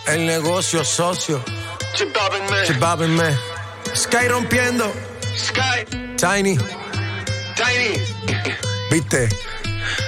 El negocio socio. Bobbin Man. Sky rompiendo. Sky. Tiny. Tiny. ¿Viste?